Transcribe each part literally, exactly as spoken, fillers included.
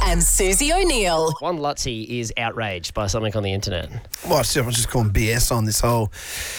and Susie O'Neill. One Lutzi is outraged by something on the internet. Well, I was just calling B S on this whole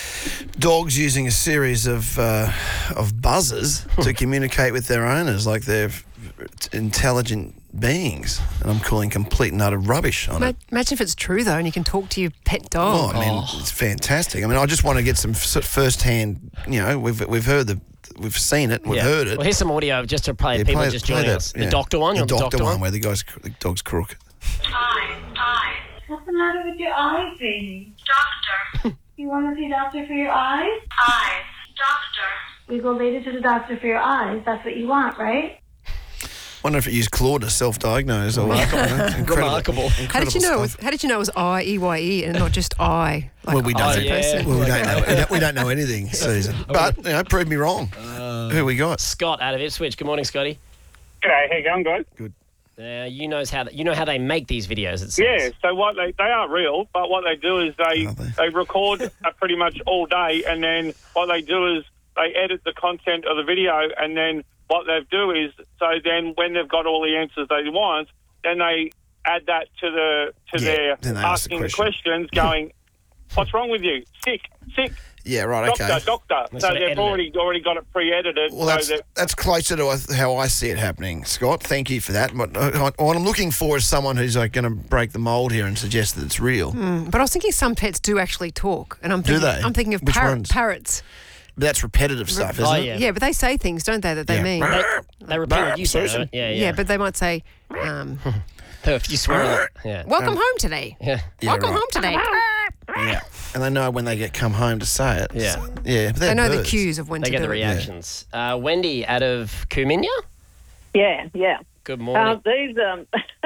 dogs using a series of uh, of buzzers to communicate with their owners like they're intelligent beings, and I'm calling complete and utter rubbish on Ma- it. Imagine if it's true, though, and you can talk to your pet dog. Oh, I mean, it's fantastic. I mean, I just want to get some f- first-hand, you know, we've we've heard the, we've seen it, we've Yeah. heard it. Well, here's some audio just to play Yeah, people play- just play joining that, us. yeah. The doctor one? You The want doctor, the doctor one, one? where the, guy's, the dog's crook. Eyes, eyes. What's the matter with your eyes, baby? Doctor. You want to see a doctor for your eyes? Eyes. Doctor. We go later to the doctor for your eyes. That's what you want, right? I wonder if it used Claude to self-diagnose or incredible. Remarkable. How did you know? It was, stuff. how did you know it was I E Y E and not just I? Like Well, we don't. I as a Oh, yeah. person? Well, we don't know. We don't, we don't know anything, Susan. But you know, prove me wrong. Who we got? Scott out of Ipswich. Good morning, Scotty. G'day, how you going, guys? Good. Uh, you knows how you know how they make these videos. It says. Yeah, so what they they are real, but what they do is they Are they? they record uh, pretty much all day, and then what they do is they edit the content of the video, and then what they do is so then when they've got all the answers they want, then they add that to the to Yeah, then their they ask the asking the question. questions, going, "What's wrong with you? Sick, sick." Yeah, right, Doctor, okay. doctor. They So sort of they've edit already already got it pre-edited. Well, so that's that that's closer to how I see it happening, Scott. Thank you for that. What, uh, what I'm looking for is someone who's like going to break the mould here and suggest that it's real. Mm, but I was thinking some pets do actually talk, and I'm Do thinking, they? I'm thinking of Which parrot, ones? parrots. But that's repetitive stuff, isn't Oh, it? yeah. Yeah, but they say things, don't they, that they Yeah. mean? They, they repeat what you say. Susan. Right? Yeah, yeah. yeah. but they might say, um, if you swear a lot. Yeah. "Welcome home today." Yeah. Yeah, Welcome right. home today. Yeah. And they know when they get come home to say it. Yeah. So- yeah. But They they're know the birds. cues of when They to get do the it. reactions. Uh, Wendy out of Kuminya. Yeah, yeah. Good morning. Um, these, um,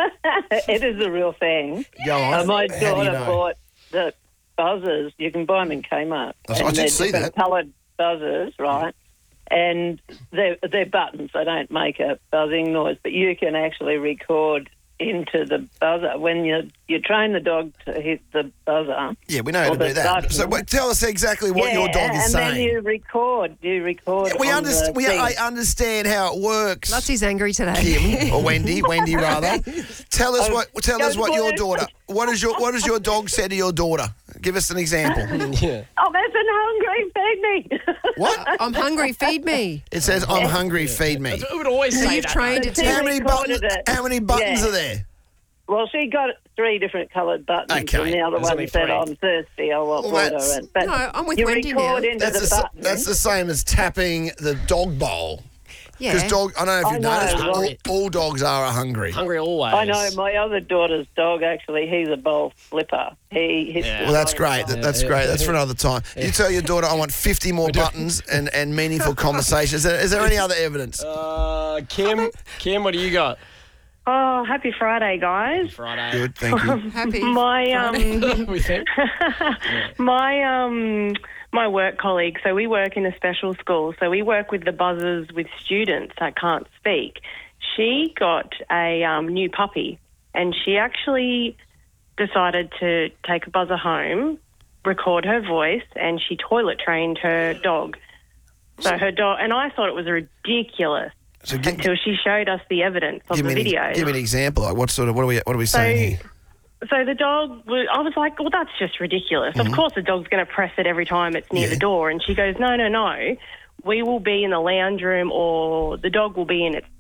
it is a real thing. Go on. Uh, my How do daughter you know? bought the buzzers. You can buy them in Kmart. I- I And did they're see different that. coloured buzzers, right? And they're, they're buttons. They don't make a buzzing noise, but you can actually record into the buzzer. When you you train the dog to hit the buzzer. Yeah, we know how Or to do the that. button. So wait, tell us exactly what yeah, your dog is and saying. then you record. You record. Yeah, we on understand. the We, thing. I understand how it works. Lutzie's angry today. Kim or Wendy, Wendy rather. Tell us Oh, what. Tell go us what to your work. daughter. What is your What does your dog say to your daughter? Give us an example. yeah. Oh, that's an hungry. Feed me. What? I'm hungry, feed me. It says, "I'm hungry. Feed me." We would always So say you've that. trained it to. How many buttons? recorded it. How many buttons Yeah. are there? Well, she got three different coloured buttons, Okay. and the other There's only one said, three. "I'm thirsty. I want Well, water." that's- And, but No, I'm with you Wendy now. record into That's the the, s- button. that's the same as tapping the dog bowl. Yeah. Because dog, I don't know if I you've know, noticed, but all, hungry. all dogs are hungry. Hungry always. I know my other daughter's dog. Actually, he's a bowl flipper. He hits Yeah. the Well, that's bowl. great. That, that's yeah, great. yeah. That's for another time. You tell your daughter, I want fifty more buttons and, and meaningful conversations. Is there, is there any other evidence? Uh, Kim, Kim, what do you got? Oh, happy Friday, guys. Friday. Good, thank you. Happy. My um, we think. my um, my work colleague. So we work in a special school. So we work with the buzzers with students that can't speak. She got a um, new puppy, and she actually decided to take a buzzer home, record her voice, and she toilet trained her dog. So her dog, and I thought it was ridiculous So gi- until she showed us the evidence of give the me, an, video. give me an example. Like what sort of what are we what are we saying here? So the dog, was, I was like, well, that's just ridiculous. Mm-hmm. Of course the dog's going to press it every time it's near Yeah. the door. And she goes, no, no, no. We will be in the lounge room or the dog will be in it.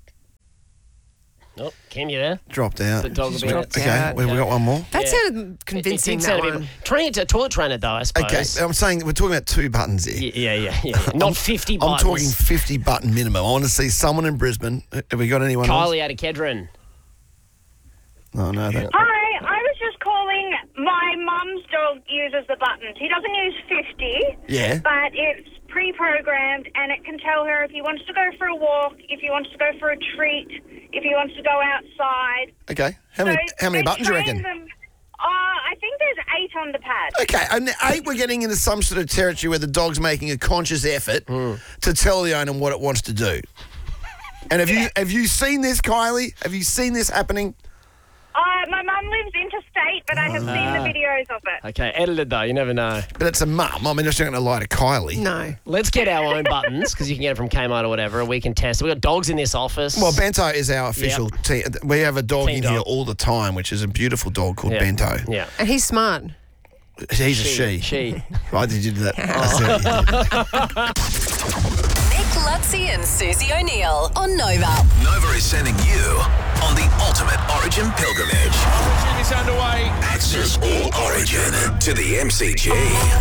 Oh, Kim, you there? Dropped out. The dog will be dropped Okay, out. we, we got one more. That Yeah. sounded convincing, It did that sound a bit- one. Train it to a toilet trainer, though, I suppose. Okay, I'm saying we're talking about two buttons here. Yeah, yeah, yeah. yeah. Not fifty I'm buttons. talking fifty button minimum. I want to see someone in Brisbane. Have we got anyone else? Kylie out of Kedron. Oh, no. That, Hi, I was just calling. My mum's dog uses the buttons. He doesn't use fifty, yeah. but it's pre-programmed and it can tell her if he wants to go for a walk, if he wants to go for a treat, if he wants to go outside. Okay. How many So how many they buttons do you train reckon? them- Uh, I think there's eight on the pad. Okay, and eight, we're getting into some sort of territory where the dog's making a conscious effort to tell the owner what it wants to do. And have you have you seen this, Kylie? Have you seen this happening? Uh, my mum lives interstate, but I have seen the videos of it. Okay, edited though, you never know. But it's a mum. I mean, it's not going to lie to Kylie. No. Let's get our own buttons, because you can get it from Kmart or whatever, and we can test. We've got dogs in this office. Well, Bento is our official team. We have a dog Team in dog. here all the time, which is a beautiful dog called Yeah. Bento. Yeah. And he's smart. He's a she. She. Why did you do that? I said you did. Nick Lutzi and Susie O'Neill on Nova. Nova is sending you on the ultimate Origin pilgrimage. Origin is underway. Access all Origin to the M C G.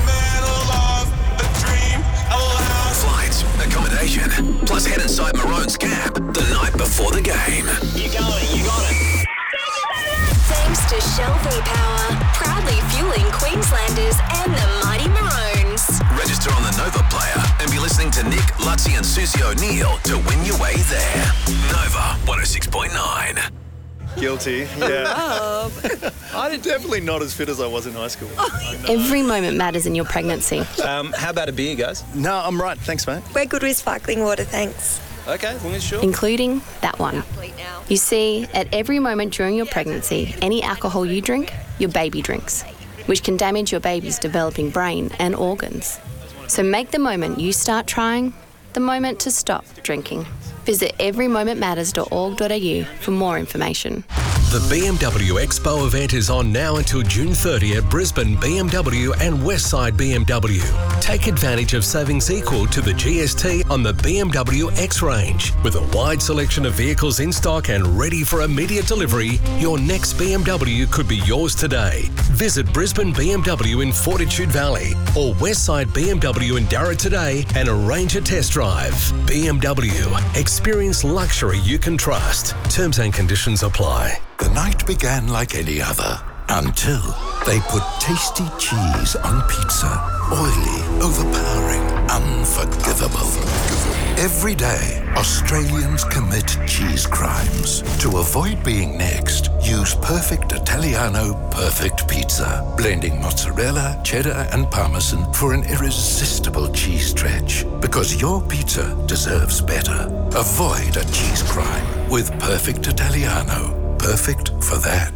Flights, accommodation, plus head inside Maroon's cab the night before the game. You got it, you got it. Thanks to Shell V-Power, proudly fueling Queenslanders and the mighty Maroons. Register on the Nova player and be listening to Nick, Lutzi and Susie O'Neill to win your way there. Nova one oh six point nine. Guilty, yeah. I'm definitely not as fit as I was in high school. Every moment matters in your pregnancy. Um, how about a beer, guys? No, I'm right. Thanks, mate. We're good with sparkling water, thanks. Okay, as long as sure. Including that one. You see, at every moment during your pregnancy, any alcohol you drink, your baby drinks, which can damage your baby's developing brain and organs. So make the moment you start trying the moment to stop drinking. Visit every moment matters dot org dot a u for more information. The B M W Expo event is on now until June thirtieth at Brisbane B M W and Westside B M W. Take advantage of savings equal to the G S T on the B M W X range. With a wide selection of vehicles in stock and ready for immediate delivery, your next B M W could be yours today. Visit Brisbane B M W in Fortitude Valley or Westside B M W in Darra today and arrange a test drive. B M W. Experience luxury you can trust. Terms and conditions apply. The night began like any other until they put tasty cheese on pizza. Oily, overpowering, unforgivable. Every day, Australians commit cheese crimes. To avoid being next, use Perfect Italiano Perfect Pizza, blending mozzarella, cheddar and parmesan for an irresistible cheese stretch. Because your pizza deserves better. Avoid a cheese crime with Perfect Italiano. Perfect for that.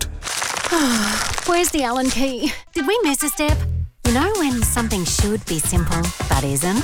Where's the Allen key? Did we miss a step? You know when something should be simple but isn't?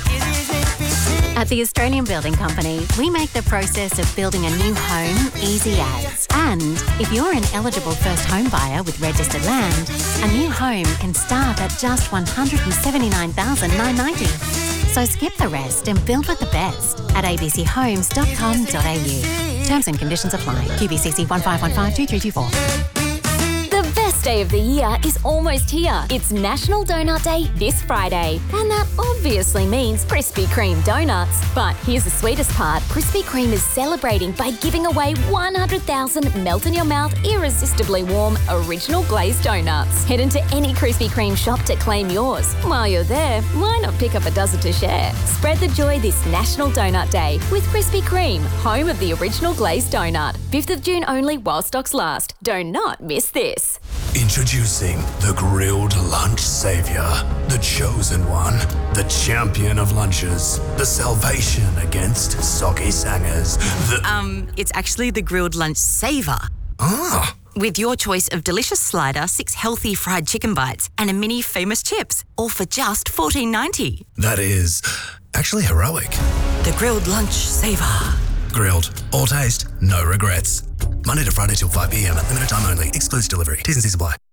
At the Australian Building Company, we make the process of building a new home easy as. And if you're an eligible first home buyer with registered land, a new home can start at just one hundred seventy-nine thousand nine hundred ninety dollars. So skip the rest and build with the best at a b c homes dot com dot a u. Terms and conditions apply. Q B C C one five one five two three two four. The best day of the year is almost here. It's National Donut Day this Friday. And that obviously means Krispy Kreme donuts. But here's the sweetest part. Krispy Kreme is celebrating by giving away one hundred thousand melt-in-your-mouth, irresistibly warm, original glazed donuts. Head into any Krispy Kreme shop to claim yours. While you're there, why not pick up a dozen to share? Spread the joy this National Donut Day with Krispy Kreme, home of the original glazed donut. fifth of June only while stocks last. Do not miss this. Introducing the Grilled Lunch Savior, the chosen one, the champion of lunches, the salvation against soggy sangers. The Um, it's actually the Grilled Lunch Saver. ah, With your choice of delicious slider, six healthy fried chicken bites, and a mini famous chips, all for just fourteen ninety. that is actually heroic. The Grilled Lunch Saver. Grilled, all taste, no regrets. Monday to Friday till five p m. Limited time only. Excludes delivery. T's and C's apply.